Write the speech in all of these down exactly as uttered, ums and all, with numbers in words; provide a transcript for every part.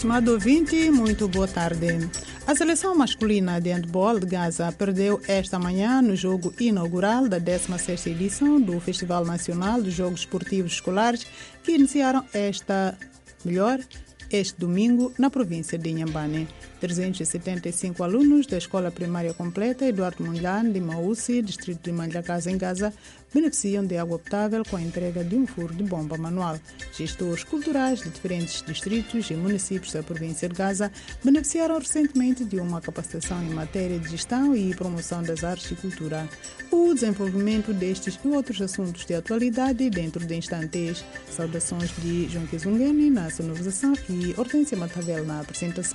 estimado ouvinte, muito boa tarde. A seleção masculina de handball de Gaza perdeu esta manhã no jogo inaugural da décima sexta edição do Festival Nacional dos Jogos Esportivos Escolares, que iniciaram esta, melhor, este domingo na província de Inhambane. trezentos e setenta e cinco alunos da Escola Primária Completa Eduardo Mondlane de Maússi, distrito de Manjacasa, em Gaza, beneficiam de água potável com a entrega de um furo de bomba manual. Gestores culturais de diferentes distritos e municípios da província de Gaza beneficiaram recentemente de uma capacitação em matéria de gestão e promoção das artes e cultura. O desenvolvimento destes e outros assuntos de atualidade dentro de instantes. Saudações de João Kizungeni na sonorização e Hortência Matavel na apresentação.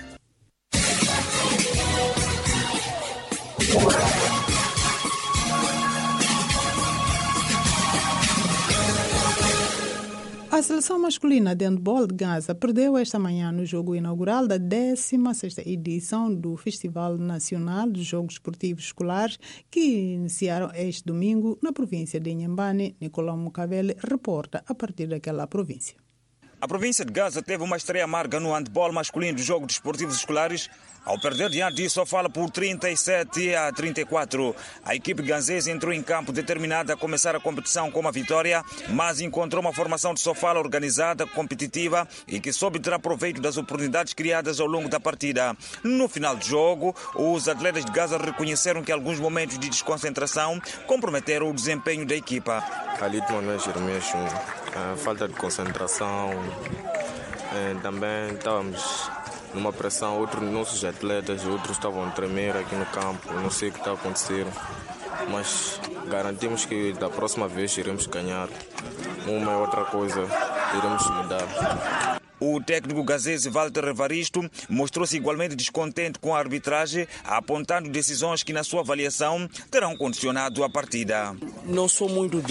A seleção masculina de handball de Gaza perdeu esta manhã no jogo inaugural da décima sexta edição do Festival Nacional dos Jogos Esportivos Escolares, que iniciaram este domingo na província de Inhambane. Nicolau Mucavele reporta a partir daquela província. A província de Gaza teve uma estreia amarga no handball masculino dos Jogos Desportivos Escolares, ao perder diante de Sofala por trinta e sete a trinta e quatro. A equipe ganzesa entrou em campo determinada a começar a competição com uma vitória, mas encontrou uma formação de Sofala organizada, competitiva e que soube tirar proveito das oportunidades criadas ao longo da partida. No final do jogo, os atletas de Gaza reconheceram que alguns momentos de desconcentração comprometeram o desempenho da equipa. Khalid Manuel Jeremias, falta de concentração, também estávamos numa pressão, outros nossos atletas, outros estavam a tremer aqui no campo, não sei o que está a acontecer, mas garantimos que da próxima vez iremos ganhar, uma e outra coisa iremos mudar. O técnico gazese Walter Evaristo mostrou-se igualmente descontente com a arbitragem, apontando decisões que, na sua avaliação, terão condicionado a partida. Não sou muito